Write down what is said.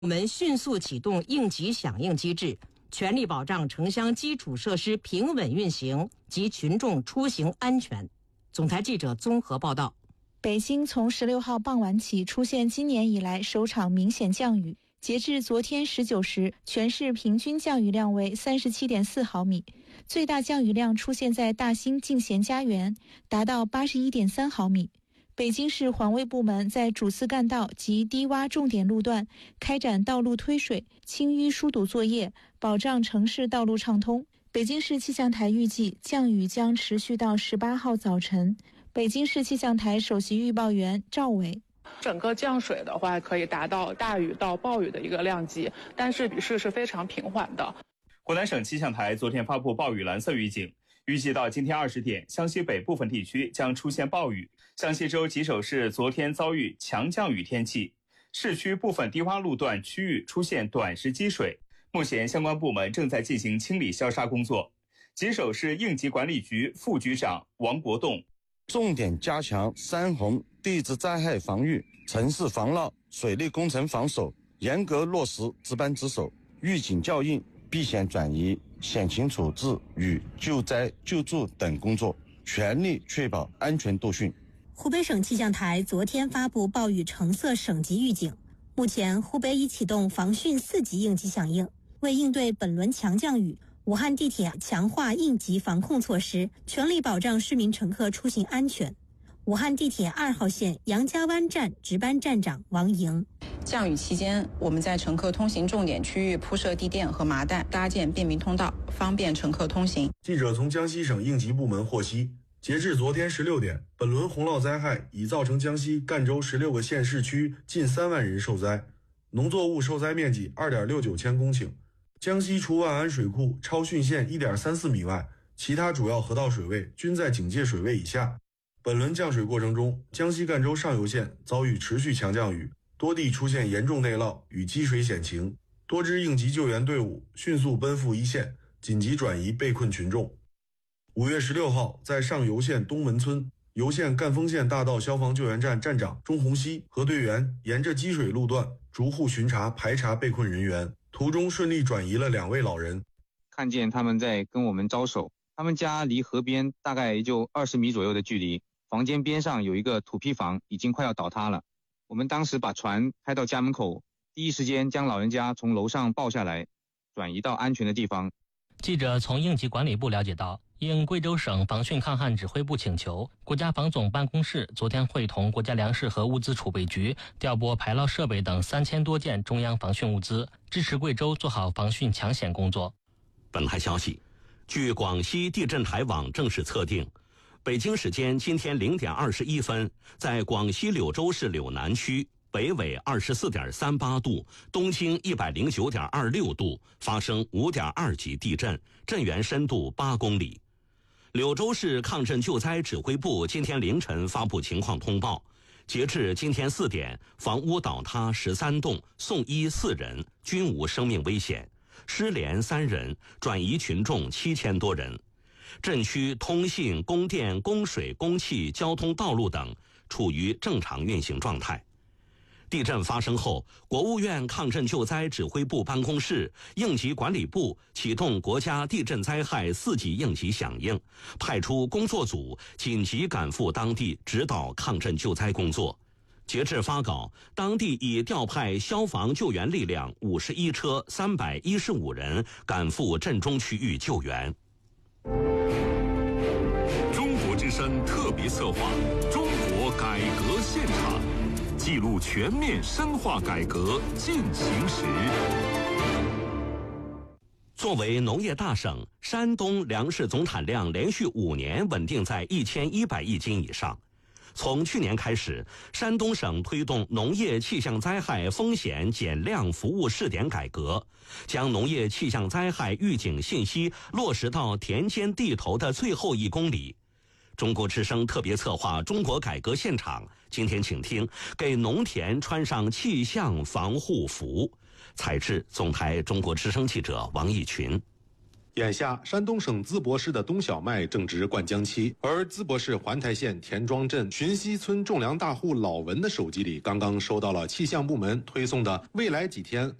我们迅速启动应急响应机制，全力保障城乡基础设施平稳运行及群众出行安全。总台记者综合报道。 北京从16号傍晚起出现今年以来首场明显降雨，截至昨天19时，全市平均降雨量为37.4毫米，最大降雨量出现在大兴静贤家园，达到81.3毫米。北京市环卫部门在主次干道及低洼重点路段开展道路推水、清淤疏堵作业，保障城市道路畅通。北京市气象台预计降雨将持续到18号早晨。北京市气象台首席预报员赵伟： 整个降水的话，可以达到大雨到暴雨的一个量级，但是雨势是非常平缓的。 湖南省气象台昨天发布暴雨蓝色预警，预计到今天20点，湘西北部分地区将出现暴雨。湘西州吉首市昨天遭遇强降雨天气，市区部分低洼路段区域出现短时积水，目前相关部门正在进行清理消杀工作。吉首市应急管理局副局长王国栋： 重点加强山洪地质灾害防御、城市防涝、水利工程防守，严格落实值班值守、预警校应、避险转移、险情处置与救灾救助等工作，全力确保安全度汛。 湖北省气象台昨天发布暴雨橙色省级预警，目前湖北已启动防汛4级应急响应，为应对本轮强降雨，武汉地铁强化应急防控措施，全力保障市民乘客出行安全。武汉地铁2号线杨家湾站值班站长王莹： 降雨期间，我们在乘客通行重点区域铺设地垫和麻袋，搭建便民通道，方便乘客通行。 记者从江西省应急部门获悉，截至昨天16点，本轮洪涝灾害已造成江西赣州16个县市区近3万人受灾，农作物受灾面积2.69千公顷。江西除万安水库超汛线1.34米外，其他主要河道水位均在警戒水位以下。本轮降水过程中，江西赣州上游县遭遇持续强降雨，多地出现严重内涝与积水险情，多支应急救援队伍迅速奔赴一线，紧急转移被困群众。5月16号，在上游县东门村，油县赣丰县大道消防救援站站长钟洪熙和队员沿着积水路段逐户巡查排查被困人员，途中顺利转移了2位老人。 看见他们在跟我们招手，他们家离河边大概也就20米左右的距离，房间边上有一个土坯房，已经快要倒塌了。我们当时把船开到家门口，第一时间将老人家从楼上抱下来，转移到安全的地方。 记者从应急管理部了解到，应贵州省防汛抗旱指挥部请求，国家防总办公室昨天会同国家粮食和物资储备局调拨排涝设备等3000多件中央防汛物资，支持贵州做好防汛抢险工作。 本台消息，据广西地震台网正式测定，北京时间今天0点21分，在广西柳州市柳南区北纬24.38度，东经109.26度发生5.2级地震，震源深度8公里。柳州市抗震救灾指挥部今天凌晨发布情况通报，截至今天4点，房屋倒塌13栋，送医4人，均无生命危险，失联3人，转移群众7000多人。震区通信、供电、供水、供气、交通道路等处于正常运行状态。地震发生后，国务院抗震救灾指挥部办公室、应急管理部启动国家地震灾害4级应急响应，派出工作组紧急赶赴当地指导抗震救灾工作。截至发稿，当地已调派消防救援力量51车315人赶赴震中区域救援。 中国之声特别策划《中国改革现场》，记录全面深化改革进行时。 作为农业大省，山东粮食总产量连续5年稳定在1100亿斤以上。从去年开始，山东省推动农业气象灾害风险减量服务试点改革，将农业气象灾害预警信息落实到田间地头的最后1公里。中国之声特别策划中国改革现场，今天请听给农田穿上气象防护服。采制总台中国之声记者王义群。 眼下，山东省淄博市的冬小麦正值灌浆期，而淄博市环台县田庄镇寻溪村种粮大户老文的手机里，刚刚收到了气象部门推送的未来几天